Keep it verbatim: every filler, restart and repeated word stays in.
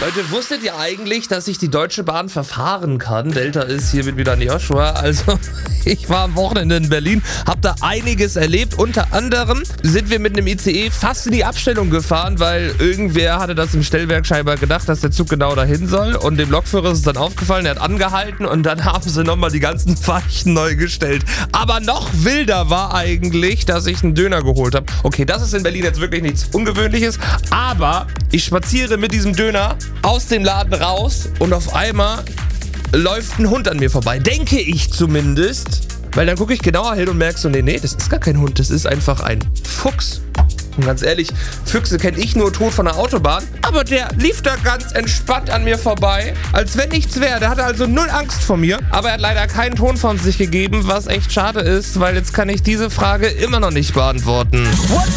Leute, wusstet ihr eigentlich, dass sich die Deutsche Bahn verfahren kann? Delta ist hier mit wieder an Joshua. Also, ich war am Wochenende in Berlin, hab da einiges erlebt. Unter anderem sind wir mit einem I C E fast in die Abstellung gefahren, weil irgendwer hatte das im Stellwerk scheinbar gedacht, dass der Zug genau dahin soll. Und dem Lokführer ist es dann aufgefallen, er hat angehalten und dann haben sie nochmal die ganzen Weichen neu gestellt. Aber noch wilder war eigentlich, dass ich einen Döner geholt habe. Okay, das ist in Berlin jetzt wirklich nichts Ungewöhnliches, aber ich spaziere mit diesem Döner aus dem Laden raus und auf einmal läuft ein Hund an mir vorbei. Denke ich zumindest. Weil dann gucke ich genauer hin und merke so, nee, nee, das ist gar kein Hund, das ist einfach ein Fuchs. Und ganz ehrlich, Füchse kenne ich nur tot von der Autobahn. Aber der lief da ganz entspannt an mir vorbei, als wenn nichts wäre. Der hatte also null Angst vor mir. Aber er hat leider keinen Ton von sich gegeben, was echt schade ist, weil jetzt kann ich diese Frage immer noch nicht beantworten. What?